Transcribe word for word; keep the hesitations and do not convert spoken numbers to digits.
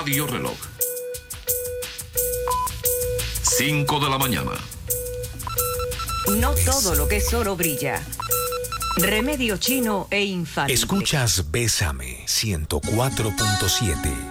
Radio Reloj. cinco de la mañana. No todo lo que es oro brilla. Remedio chino e infalible. Escuchas Bésame ciento cuatro punto siete.